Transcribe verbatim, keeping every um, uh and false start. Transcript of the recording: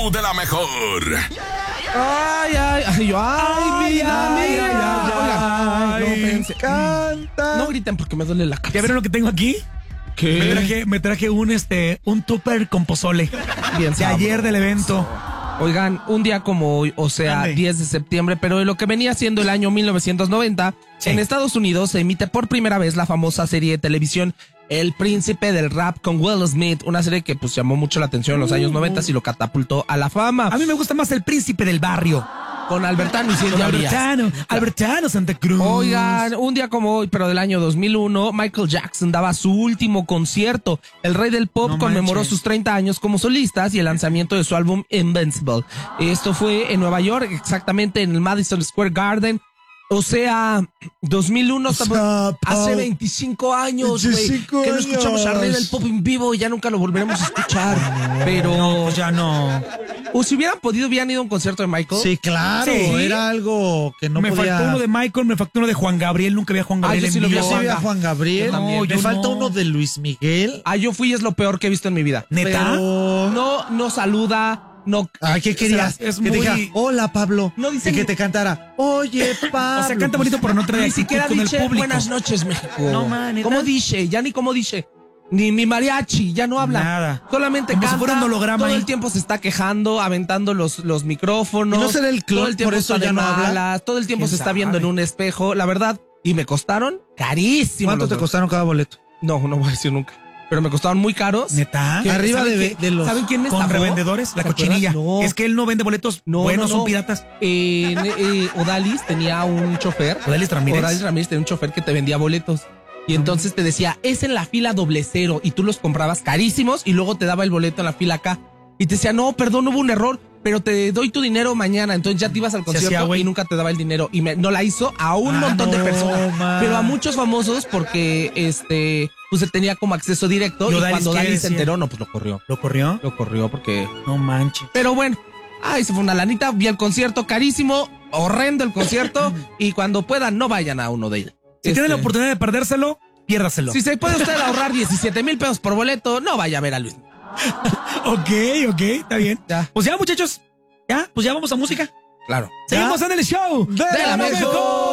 show de la mejor. Ay, ay, ay, yo, ay, vida ay, mía. ay, Oigan, no, ay, espérense. canta. No griten porque me duele la cabeza. ¿Ya vieron lo que tengo aquí? ¿Qué? Me traje, me traje un este un tupper con pozole. Bien De ayer del evento. Oigan, un día como hoy, o sea, Ande. diez de septiembre, pero de lo que venía siendo el año mil novecientos noventa, Sí. en Estados Unidos se emite por primera vez la famosa serie de televisión El Príncipe del Rap con Will Smith, una serie que pues llamó mucho la atención en los años noventa y lo catapultó a la fama. A mí me gusta más el príncipe del barrio. Con Albertano y Cien Con Teorías. Albertano, Albertano Santa Cruz. Oigan, un día como hoy, pero del año dos mil uno, Michael Jackson daba su último concierto. El rey del pop No conmemoró manches. sus treinta años como solista y el lanzamiento de su álbum Invincible. Esto fue en Nueva York, exactamente en el Madison Square Garden. O sea, dos mil uno, O sea, estamos- hace Pau, veinticinco años, güey, veinticinco que no escuchamos al rey años. del pop en vivo y ya nunca lo volveremos a escuchar. Pero, No, pues ya no. o si hubieran podido, hubieran ido a un concierto de Michael. Sí, claro, Sí. era algo que no me podía... faltó uno de Michael, me faltó uno de Juan Gabriel. Nunca vi a Juan Ah, Gabriel yo en sí lo vi a vivo. Yo sí vi a Juanga. Juan Gabriel. Yo también. Me yo falta no. uno de Luis Miguel. Ah, yo fui, es lo peor que he visto en mi vida. ¿Neta? Pero... No, no saluda, no. Ay, ¿qué querías? Es que muy- te dijera, hola, Pablo. No dice y que ni- te cantara, oye, Pablo. O sea, canta bonito, pero no trae Ni actitud siquiera con el dice público. buenas noches, México. No, man, ¿neta? ¿Cómo dice? Ya ni cómo dice. Ni mi mariachi, ya no habla. Nada. Solamente Como si canta. fuera un holograma todo ahí. el tiempo se está quejando, aventando los, los micrófonos. ¿Y no será el clon, Todo el tiempo por eso está ya de no habla? malas, todo el tiempo ¿Quién se está sabe? viendo en un espejo. La verdad, y me costaron carísimo. ¿Cuánto los te dos. costaron cada boleto? No, no voy a decir nunca. Pero me costaron muy caros. ¿Neta? ¿Qué? Arriba ¿Saben de- qué? de los- ¿Saben quién me Con estafó? revendedores, la ¿Se acuerdan? cochinilla. No. Es que él no vende boletos No, buenos, no, no. son piratas. Eh, eh, Odalis tenía un chofer. Odalis Ramírez. Odalis Ramírez tenía un chofer que te vendía boletos. Y entonces te decía, es en la fila doble cero. Y tú los comprabas carísimos y luego te daba el boleto en la fila acá. Y te decía, no, perdón, hubo un error, pero te doy tu dinero mañana. Entonces ya te ibas al Se hacía, concierto güey. y nunca te daba el dinero. Y me, no la hizo a un Ah, montón de no, personas. man. Pero a muchos famosos porque, este, pues él tenía como acceso directo. ¿Y Y, Odalis cuando qué Odalis se decía? enteró, no, pues lo corrió. ¿Lo corrió? Lo corrió porque... No manches. Pero bueno, ay, se fue una lanita, vi el concierto carísimo, horrendo el concierto, y cuando puedan, no vayan a uno de ellos. Si Este, tiene la oportunidad de perdérselo, piérdaselo. Si se puede usted ahorrar diecisiete mil pesos por boleto, no vaya a ver a Luis. Ok, ok, está bien. Ya. Pues ya, muchachos. Ya, pues ya vamos a música. Claro. Seguimos en el show De la mejor.